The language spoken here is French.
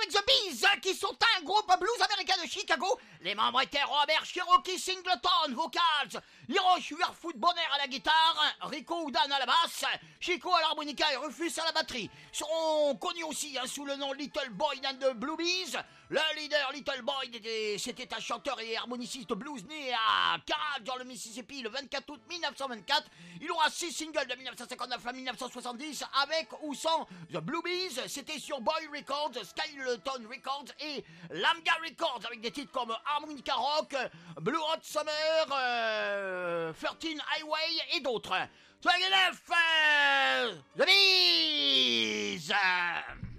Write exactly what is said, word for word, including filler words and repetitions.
avec The Bees, qui sont un groupe blues américain de Chicago. Les membres étaient Robert Cherokee Singleton, vocals, Hiroshi Barefoot Bonner à la guitare, Rico Udan à la basse, Chico à l'harmonica et Rufus à la batterie. Ils seront connus aussi hein, sous le nom Little Boy and the Blue Bees. Le leader Little Boy, c'était un chanteur et harmoniciste blues né à Carroll dans le Mississippi le vingt-quatre août mille neuf cent vingt-quatre. Il aura six singles de mille neuf cent cinquante-neuf à mille neuf cent soixante-dix avec ou sans The Blue Bees. C'était sur Boy Records, Skyleton Records et Lambda Records avec des titres comme Harmonica Rock, Blue Hot Summer, euh, treize Highway et d'autres. vingt-neuf, euh, The Bees.